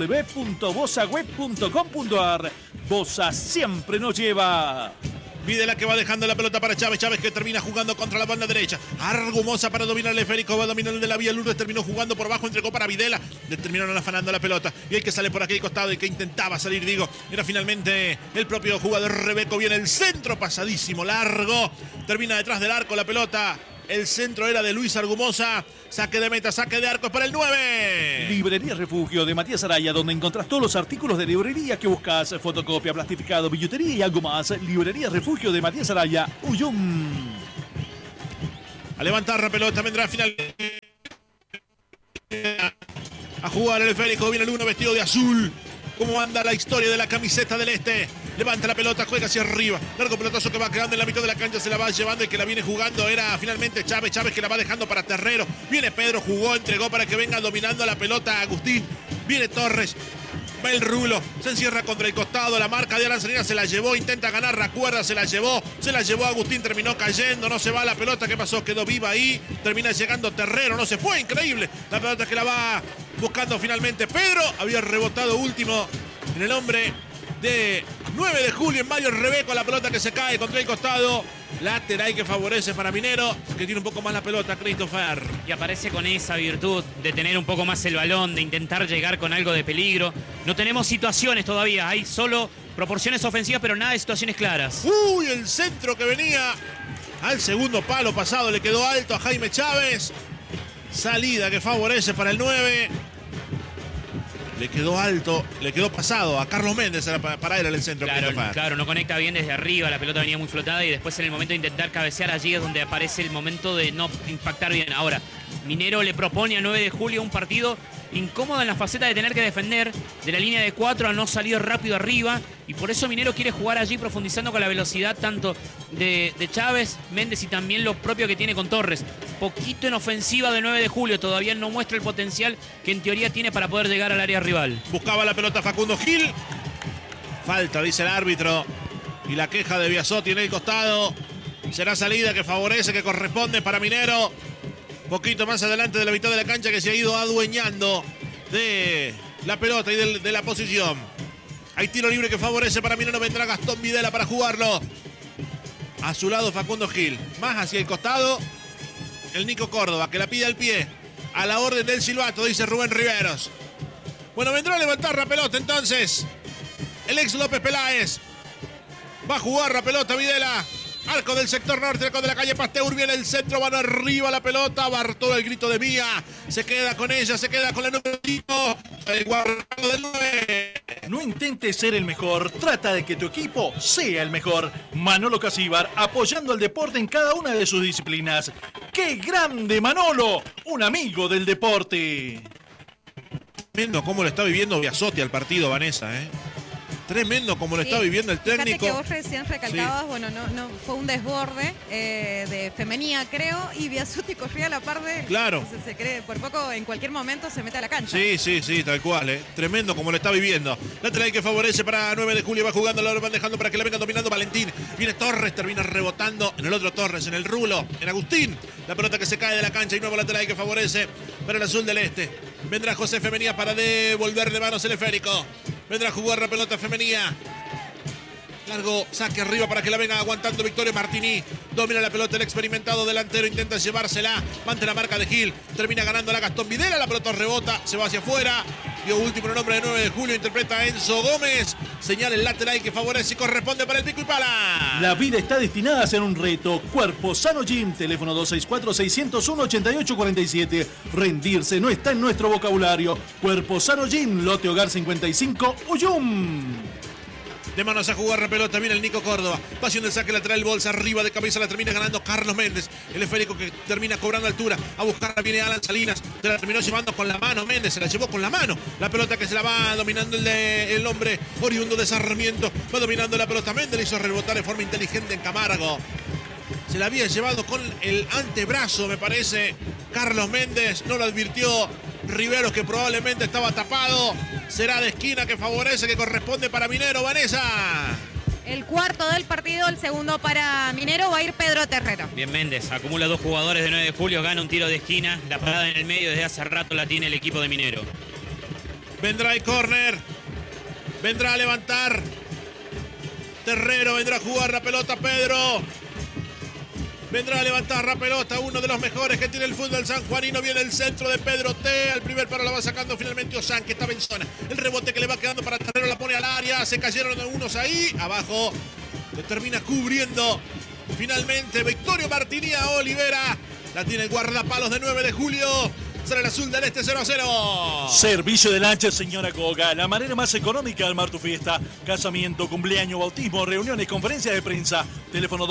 www.bosaweb.com.ar. Bosa siempre nos lleva. Videla que va dejando la pelota para Chávez. Chávez que termina jugando contra la banda derecha. Argumosa para dominar el esférico. Va a dominar el de la Vía Lourdes. Terminó jugando por abajo. Entregó para Videla. Le terminaron afanando la pelota. Y el que sale por aquí costado y que intentaba salir, digo, era finalmente el propio jugador Rebeco. Viene el centro pasadísimo, largo. Termina detrás del arco la pelota. El centro era de Luis Argumosa. Saque de meta, saque de arco es para el 9. Librería Refugio de Matías Araya, donde encontrás todos los artículos de librería que buscas. Fotocopia, plastificado, billutería y algo más. Librería Refugio de Matías Araya, Uyum. A levantar la pelota, vendrá final. A jugar el esférico. Viene el 1 vestido de azul. ¿Cómo anda la historia de la camiseta del este? Levanta la pelota, juega hacia arriba. Largo pelotazo que va quedando en la mitad de la cancha, se la va llevando. El que la viene jugando era finalmente Chávez. Chávez que la va dejando para Terrero. Viene Pedro, jugó, entregó para que venga dominando la pelota Agustín. Viene Torres. Va el Rulo, se encierra contra el costado, la marca de Alan Salinas se la llevó, intenta ganar, recuerda, se la llevó Agustín, terminó cayendo, no se va la pelota, ¿qué pasó? Quedó viva ahí, termina llegando Terrero, no se fue, increíble, la pelota que la va buscando finalmente Pedro, había rebotado último en el hombre de 9 de julio en Mario Rebeco, la pelota que se cae contra el costado, lateral que favorece para Minero, que tiene un poco más la pelota, Christopher. Y aparece con esa virtud de tener un poco más el balón, de intentar llegar con algo de peligro. No tenemos situaciones todavía, hay solo proporciones ofensivas, pero nada de situaciones claras. Uy, el centro que venía al segundo palo pasado, le quedó alto a Jaime Chávez. Salida que favorece para el 9. Le quedó alto, le quedó pasado a Carlos Méndez para él en el centro. Claro, no conecta bien desde arriba, la pelota venía muy flotada y después en el momento de intentar cabecear allí es donde aparece el momento de no impactar bien. Ahora, Minero le propone a 9 de julio un partido incómodo en la faceta de tener que defender de la línea de 4 a no salir rápido arriba y por eso Minero quiere jugar allí profundizando con la velocidad tanto de Chávez, Méndez y también lo propio que tiene con Torres. Poquito en ofensiva de 9 de julio, todavía no muestra el potencial que en teoría tiene para poder llegar al área rival. Buscaba la pelota Facundo Gil. Falta, dice el árbitro. Y la queja de Biasotti en el costado. Será salida que favorece, que corresponde para Minero. Poquito más adelante de la mitad de la cancha que se ha ido adueñando de la pelota y de la posición. Hay tiro libre que favorece para Minero. Vendrá Gastón Videla para jugarlo. A su lado Facundo Gil. Más hacia el costado el Nico Córdoba que la pide al pie. A la orden del silbato, dice Rubén Riveros. Bueno, vendrá a levantar la pelota entonces el ex López Peláez. Va a jugar la pelota Videla. Arco del sector norte, arco de la calle Pasteur, viene el centro, van arriba la pelota, Bartolo el grito de Mía, se queda con ella, se queda con la número 5, el guardado del 9. No intentes ser el mejor, trata de que tu equipo sea el mejor. Manolo Casíbar, apoyando al deporte en cada una de sus disciplinas. ¡Qué grande Manolo! Un amigo del deporte. Tremendo cómo lo está viviendo Biasotti al partido, Vanessa, Tremendo como lo está viviendo el técnico. Fíjate que vos recién recalcabas, bueno, no fue un desborde de Femenía, creo, y Biasotti corría a la par de él. Claro. Entonces se cree, por poco en cualquier momento se mete a la cancha. Sí, tal cual, Tremendo como lo está viviendo. Lateral que favorece para 9 de julio, va jugando, lo van dejando para que la venga dominando Valentín. Viene Torres, termina rebotando en el otro Torres, en el Rulo, en Agustín. La pelota que se cae de la cancha y nuevo lateral que favorece para el azul del este. Vendrá José Femenía para devolver de manos el esférico. Vendrá a jugar la pelota Femenía. Largo saque arriba para que la venga aguantando Victorio Martini. Domina la pelota el experimentado delantero. Intenta llevársela. Mante la marca de Gil. Termina ganando la Gastón Videla. La pelota rebota. Se va hacia afuera. Dio último en el nombre de 9 de julio. Interpreta a Enzo Gómez. Señala el lateral que favorece y corresponde para el pico y pala. La vida está destinada a ser un reto. Cuerpo Sano Gym. Teléfono 264-601-8847. Rendirse no está en nuestro vocabulario. Cuerpo Sano Gym. Lote Hogar 55. Uyum. De manos a jugar la pelota, viene el Nico Córdoba. Pasión del saque lateral, bolsa arriba de cabeza, la termina ganando Carlos Méndez. El esférico que termina cobrando altura. A buscarla viene Alan Salinas. Se la terminó llevando con la mano Méndez, se la llevó con la mano. La pelota que se la va dominando el hombre oriundo de Sarmiento. Va dominando la pelota Méndez, le hizo rebotar de forma inteligente en Camargo. Se la había llevado con el antebrazo, me parece, Carlos Méndez. No lo advirtió Riveros, que probablemente estaba tapado. Será de esquina que favorece, que corresponde para Minero. Vanessa. El cuarto del partido, el segundo para Minero, va a ir Pedro Terrero. Bien Méndez, acumula 2 jugadores de 9 de julio, gana un tiro de esquina. La parada en el medio desde hace rato la tiene el equipo de Minero. Vendrá el córner. Vendrá a levantar Terrero, vendrá a jugar la pelota Pedro. Vendrá a levantar la pelota, uno de los mejores que tiene el fútbol sanjuanino. Viene el centro de Pedro T. Al primer paro la va sacando finalmente Ozan, que estaba en zona. El rebote que le va quedando para Terrero la pone al área. Se cayeron unos ahí. Abajo le termina cubriendo finalmente Victorio Martini a Olivera. La tiene el guardapalos de 9 de julio. Será el azul del este 0-0. Servicio de lancha, señora Goga. La manera más económica de armar tu fiesta. Casamiento, cumpleaños, bautismo, reuniones, conferencias de prensa. Teléfono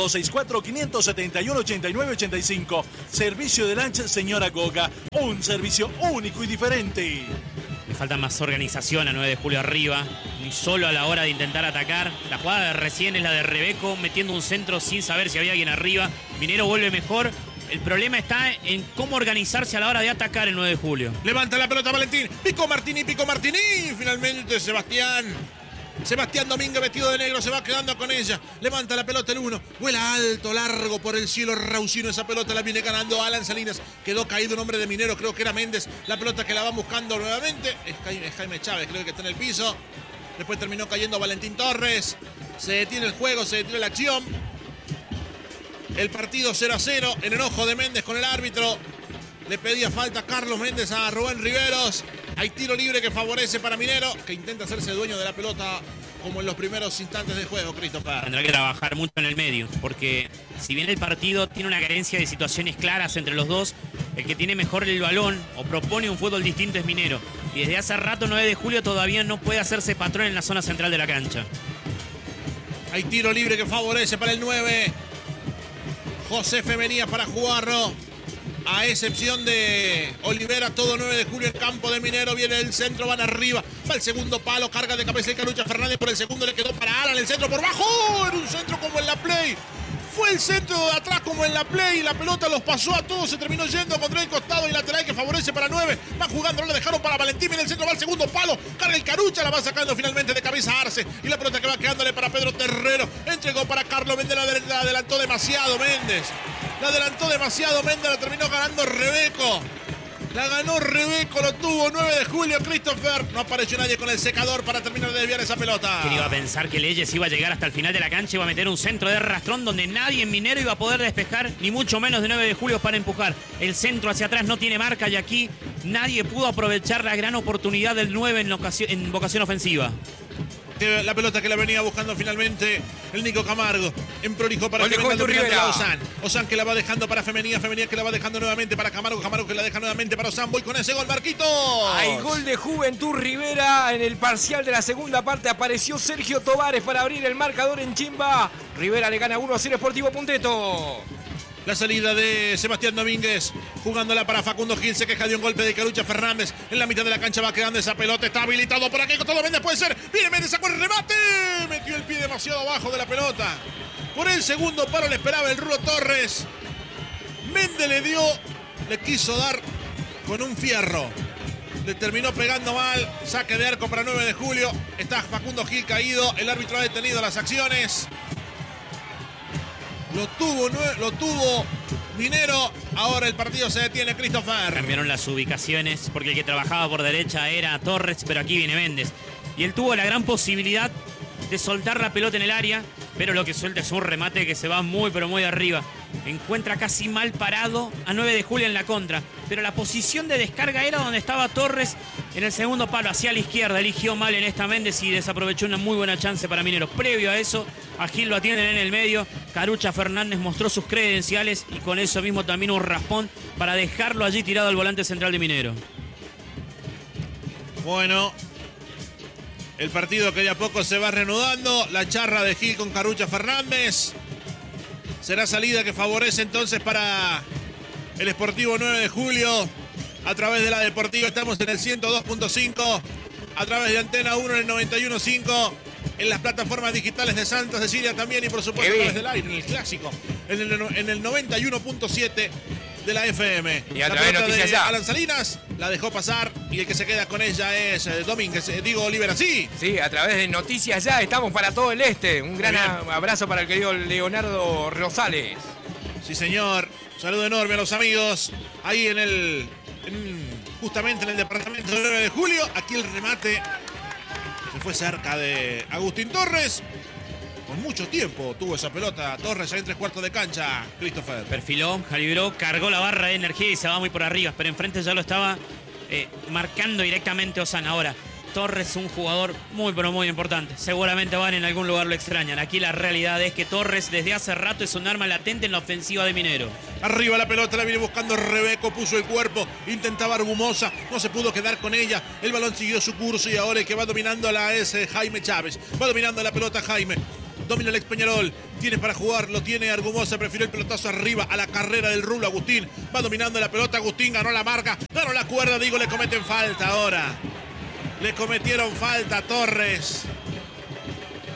264-571-8985. Servicio de lancha, señora Goga. Un servicio único y diferente. Le falta más organización a 9 de julio arriba. solo a la hora de intentar atacar. La jugada de recién es la de Rebeco, metiendo un centro sin saber si había alguien arriba. Minero vuelve mejor. El problema está en cómo organizarse a la hora de atacar el 9 de julio. Levanta la pelota Valentín. Pico Martini. Finalmente Sebastián Domínguez vestido de negro se va quedando con ella. Levanta la pelota el 1. Vuela alto, largo por el cielo Rausino. Esa pelota la viene ganando Alan Salinas. Quedó caído un hombre de Minero, creo que era Méndez. La pelota que la van buscando nuevamente. Es Jaime Chávez, creo que está en el piso. Después terminó cayendo Valentín Torres. Se detiene el juego, se detiene la acción. El partido 0-0 en enojo de Méndez con el árbitro. Le pedía falta Carlos Méndez a Rubén Riveros. Hay tiro libre que favorece para Minero, que intenta hacerse dueño de la pelota como en los primeros instantes del juego, Christopher. Tendrá que trabajar mucho en el medio, porque si bien el partido tiene una carencia de situaciones claras entre los dos, el que tiene mejor el balón o propone un fútbol distinto es Minero. Y desde hace rato, 9 de julio, todavía no puede hacerse patrón en la zona central de la cancha. Hay tiro libre que favorece para el 9. José Femenía para jugarlo. A excepción de Olivera, todo 9 de julio, el campo de Minero, viene el centro, van arriba, va el segundo palo, carga de cabeza el Carucha Fernández, por el segundo le quedó para Alan, el centro por bajo, era un centro como en la Play, fue el centro de atrás como en la Play, la pelota los pasó a todos, se terminó yendo contra el costado y lateral que favorece para 9, va jugando, no le dejaron para Valentín, en el centro va el segundo palo, carga el Carucha, la va sacando finalmente de cabeza Arce, y la pelota que va quedándole para Pedro Terrero, entregó para Carlos Méndez, la adelantó demasiado Méndez. La adelantó demasiado Méndez, la terminó ganando Rebeco. La ganó Rebeco, lo tuvo 9 de julio, Christopher. No apareció nadie con el secador para terminar de desviar esa pelota. ¿Quién iba a pensar que Leyes iba a llegar hasta el final de la cancha y iba a meter un centro de rastrón donde nadie en Minero iba a poder despejar, ni mucho menos de 9 de julio para empujar? El centro hacia atrás no tiene marca y aquí nadie pudo aprovechar la gran oportunidad del 9 en vocación ofensiva. La pelota que la venía buscando finalmente el Nico Camargo. En prolijo para que venga el dominante a Ozan. Ozan que la va dejando para Femenía. Femenía que la va dejando nuevamente para Camargo. Camargo que la deja nuevamente para Ozan. Voy con ese gol, Marquitos. Hay gol de Juventud Rivera. En el parcial de la segunda parte apareció Sergio Tovares para abrir el marcador en Chimba. Rivera le gana 1-0 Sportivo Punteto. La salida de Sebastián Domínguez, jugándola para Facundo Gil, se queja de un golpe de Carucha Fernández. En la mitad de la cancha va quedando esa pelota, está habilitado por aquí, todo Méndez puede ser. Viene Méndez, sacó el remate, metió el pie demasiado abajo de la pelota. Por el segundo palo le esperaba el Rulo Torres. Méndez le quiso dar con un fierro. Le terminó pegando mal, saque de arco para 9 de julio. Está Facundo Gil caído, el árbitro ha detenido las acciones. Lo tuvo Minero. Ahora el partido se detiene, Christopher. Cambiaron las ubicaciones porque el que trabajaba por derecha era Torres, pero aquí viene Méndez. Y él tuvo la gran posibilidad de soltar la pelota en el área, pero lo que suelta es un remate que se va muy, pero muy arriba. Encuentra casi mal parado a 9 de julio en la contra, pero la posición de descarga era donde estaba Torres en el segundo palo, hacia la izquierda. Eligió mal en esta Méndez y desaprovechó una muy buena chance para Minero. Previo a eso, a Gil lo atienden en el medio. Carucha Fernández mostró sus credenciales y con eso mismo también un raspón para dejarlo allí tirado al volante central de Minero. Bueno, el partido que de a poco se va reanudando. La charra de Gil con Carucha Fernández. Será salida que favorece entonces para el Sportivo 9 de julio. A través de la Deportiva estamos en el 102.5. A través de Antena 1 en el 91.5. En las plataformas digitales de Santa Cecilia también. Y por supuesto a través del aire, en el clásico. En el 91.7 de la FM. Y a la través de pelota Noticias de Ya. Alan Salinas la dejó pasar. Y el que se queda con ella es Domínguez. Olivera, sí. Sí, a través de Noticias Ya estamos para todo el este. Un gran abrazo para el querido Leonardo Rosales. Sí, señor. Saludo enorme a los amigos. Ahí justamente en el departamento del 9 de julio. Aquí el remate se fue cerca de Agustín Torres. Con mucho tiempo tuvo esa pelota Torres ahí en 3/4 de cancha, Christopher. Perfiló, calibró, cargó la barra de energía y se va muy por arriba. Pero enfrente ya lo estaba marcando directamente Ozan. Ahora, Torres, un jugador muy pero muy importante. Seguramente van en algún lugar lo extrañan. Aquí la realidad es que Torres desde hace rato es un arma latente en la ofensiva de Minero. Arriba la pelota, la viene buscando Rebeco, puso el cuerpo, intentaba Argumosa, no se pudo quedar con ella. El balón siguió su curso y ahora el que va dominando es Jaime Chávez. Va dominando la pelota Jaime. Domina el ex Peñarol, tiene para jugar, lo tiene Argumosa, prefirió el pelotazo arriba a la carrera del Rulo. Agustín va dominando la pelota, Agustín ganó la marca, ganó la cuerda, le cometen falta ahora. Le cometieron falta a Torres.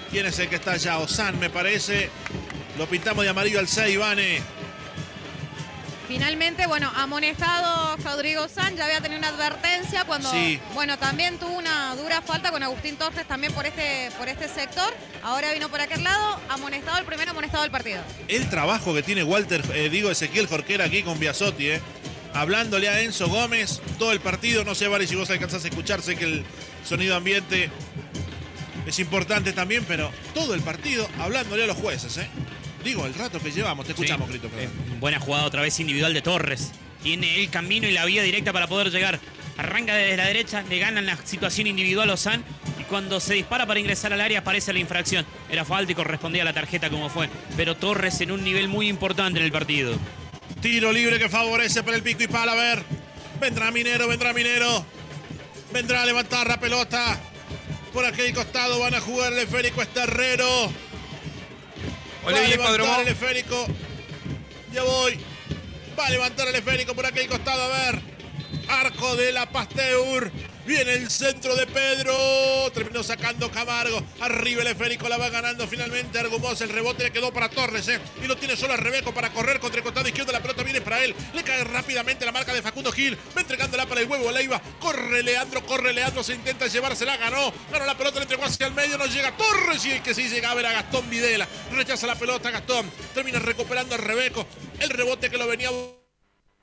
¿Quién es el que está allá? Ozan, me parece. Lo pintamos de amarillo al 6, Vane. Finalmente, bueno, amonestado Rodrigo Sanz, ya había tenido una advertencia cuando, sí. Bueno, también tuvo una dura falta con Agustín Torres también por este sector. Ahora vino por aquel lado, amonestado, el primer amonestado del partido. El trabajo que tiene Ezequiel Jorquera aquí con Biasotti, hablándole a Enzo Gómez todo el partido. No sé, Vale, si vos alcanzás a escuchar, sé que el sonido ambiente es importante también, pero todo el partido hablándole a los jueces, Digo, el rato que llevamos, te escuchamos, sí, Grito. Buena jugada otra vez individual de Torres. Tiene el camino y la vía directa para poder llegar. Arranca desde la derecha, le ganan la situación individual a Ozan. Y cuando se dispara para ingresar al área aparece la infracción. Era falta y correspondía a la tarjeta como fue. Pero Torres en un nivel muy importante en el partido. Tiro libre que favorece para el pico y pala. A ver, vendrá Minero. Vendrá a levantar la pelota. Por aquel costado van a jugar el esférico Herrero. Va a levantar el esférico. Ya voy. Va a levantar el esférico por aquel costado. A ver. Arco de la Pasteur. Viene el centro de Pedro. Terminó sacando Camargo. Arriba el esférico, la va ganando finalmente Argumosa. El rebote le quedó para Torres, Y lo tiene solo a Rebeco para correr contra el costado izquierdo. La pelota viene para él. Le cae rápidamente la marca de Facundo Gil. Va entregándola para el huevo Leiva. Corre Leandro. Se intenta llevársela. Ganó la pelota, le entregó hacia el medio. No llega Torres. Y el que sí llegaba era Gastón Videla. Rechaza la pelota Gastón. Termina recuperando a Rebeco. El rebote que lo venía